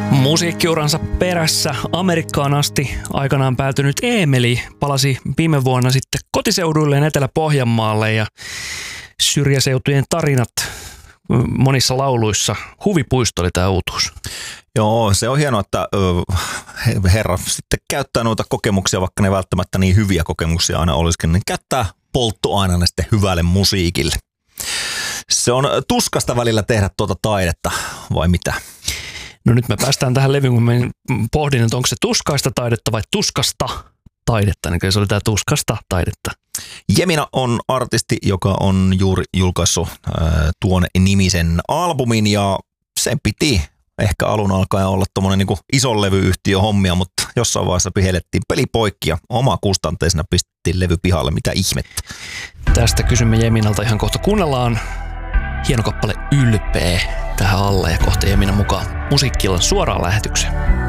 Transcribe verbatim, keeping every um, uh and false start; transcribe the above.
Musiikkiuransa perässä Amerikkaan asti aikanaan päätynyt Eemeli palasi viime vuonna sitten kotiseuduilleen Etelä-Pohjanmaalle ja syrjäseutujen tarinat monissa lauluissa. Huvipuisto oli tämä uutuus. Joo, se on hienoa, että herra sitten käyttää noita kokemuksia, vaikka ne välttämättä niin hyviä kokemuksia aina olisikin, niin käyttää polttoaineena sitten hyvälle musiikille. Se on tuskasta välillä tehdä tuota taidetta, vai mitä? No nyt me päästään tähän levyyn, kun mä pohdin, että onko se tuskaista taidetta vai tuskasta taidetta, niin se oli tämä tuskasta taidetta. Jemina on artisti, joka on juuri julkaissut äh, tuon nimisen albumin ja sen piti ehkä alun alkaen olla tuommoinen niin kuin ison levyyhtiö hommia, mutta jossain vaiheessa pihelettiin peli poikki ja oma kustanteisena pistettiin levy pihalle. Mitä ihmettä? Tästä kysymme Jeminalta ihan kohta. Kuunnellaan hieno kappale Ylpeä tähän alle ja kohta Jemina mukaan musiikkilla suoraan lähetykseen.